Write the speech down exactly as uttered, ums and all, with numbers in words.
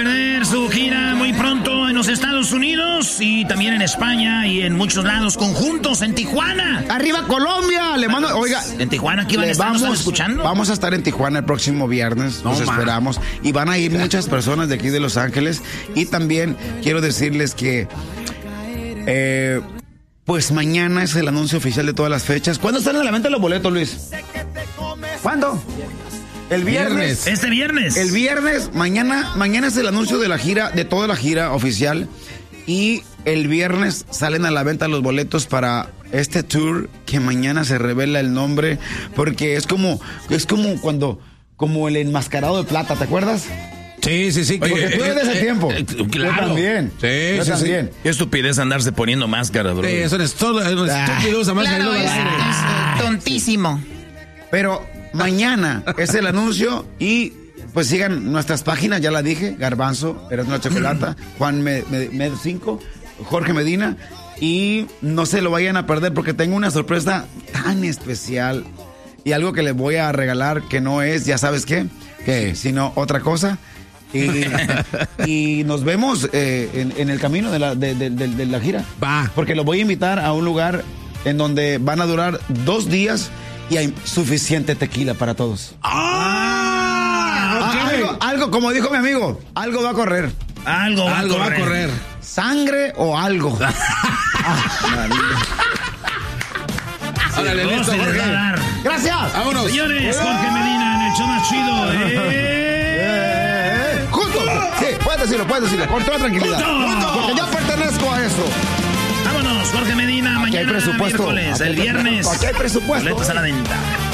perder su gira muy pronto en los Estados Unidos y también en España y en muchos lados conjuntos, en Tijuana. ¡Arriba Colombia! Le mando, oiga. En Tijuana, ¿aquí van a estar? Vamos, ¿No están escuchando? Vamos a estar en Tijuana el próximo viernes, nos no, esperamos. Y van a ir muchas personas de aquí de Los Ángeles. Y también quiero decirles que... Eh, pues mañana es el anuncio oficial de todas las fechas. ¿Cuándo están a la venta los boletos, Luis? ¿Cuándo? El viernes. viernes. Este viernes. El viernes, mañana, mañana es el anuncio de la gira, de toda la gira oficial. Y el viernes salen a la venta los boletos para este tour que mañana se revela el nombre. Porque es como, es como cuando, como el enmascarado de plata, ¿te acuerdas? Sí, sí, sí. Porque tú eres de ese eh, tiempo. Eh, eh, claro. Yo también. Sí, Yo sí, también. sí. Qué estupidez andarse poniendo máscara, bro. Sí, eso es todo. Es estúpido esa máscara. Claro, es, es tontísimo. Pero mañana es el anuncio y pues sigan nuestras páginas, ya la dije, Garbanzo, Erasmo la Chocolata, Juan Med cinco, Jorge Medina, y no se lo vayan a perder porque tengo una sorpresa tan especial y algo que les voy a regalar que no es, ya sabes qué, que sino otra cosa. Y, y nos vemos eh, en, en el camino de la, de, de, de, de la gira. Va. Porque los voy a invitar a un lugar en donde van a durar dos días y hay suficiente tequila para todos. ¡Ah! Okay. Algo, algo, como dijo mi amigo, algo va a correr. Algo va, algo a, correr. va a correr. ¿Sangre o algo? Órale, listo, Jorge. Gracias. Vámonos. Señores, Jorge Medina en el show más chido. ¡Eh! ¡Justo! Sí, puedes decirlo, puedes decirlo. Con toda tranquilidad. ¡Justo! Porque yo pertenezco a eso. Vámonos, Jorge Medina. Aquí Mañana hay presupuesto. miércoles, Aquí el hay, viernes. aquí hay presupuesto. Boletos a la venta.